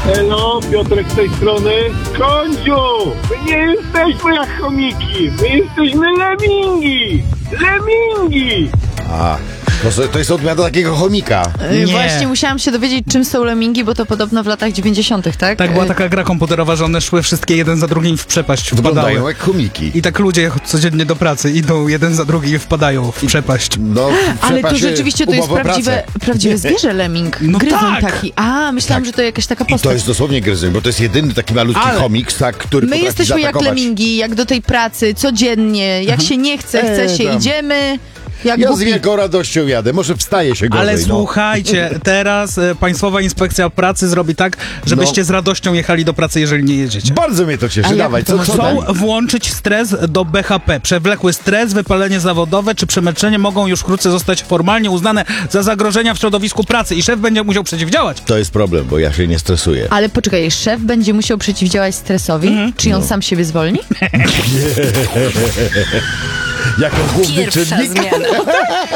Elo, Piotrek z tej strony. Kądziu, my nie jesteśmy jak chomiki, my jesteśmy lemingi! Lemingi! A, to jest odmiana takiego chomika. Nie. Właśnie musiałam się dowiedzieć, czym są lemingi, bo to podobno w latach 90., tak? Tak, była taka gra komputerowa, że one szły wszystkie jeden za drugim w przepaść, Wyglądają wpadały. jak chomiki. I tak ludzie codziennie do pracy idą jeden za drugim i wpadają w przepaść. No, Ale to przepaść rzeczywiście to jest umowę o pracę. prawdziwe zwierzę, lemming. No Gryzoń tak. taki. A, myślałam, że to jakaś taka I to postać. jest dosłownie gryzoń, bo to jest jedyny taki malutki Ale chomik, tak, który My potrafi jesteśmy jak zaatakować. lemingi, jak do tej pracy, codziennie. Jak się nie chce, chce się, tam. idziemy. Jak Ja z głupi. wielką radością jadę, może wstaje się gorzej, Ale no. słuchajcie, teraz Państwowa Inspekcja Pracy zrobi tak, żebyście z radością jechali do pracy, jeżeli nie jedziecie. Bardzo mnie to cieszy, jak dawaj, to co może tam? Chcą włączyć stres do BHP. Przewlekły stres, wypalenie zawodowe czy przemęczenie mogą już wkrótce zostać formalnie uznane za zagrożenia w środowisku pracy i szef będzie musiał przeciwdziałać. To jest problem, bo ja się nie stresuję. Ale poczekaj, szef będzie musiał przeciwdziałać stresowi? Czy on sam siebie zwolni? Jako główny Pierwsza czynnik. zmiana.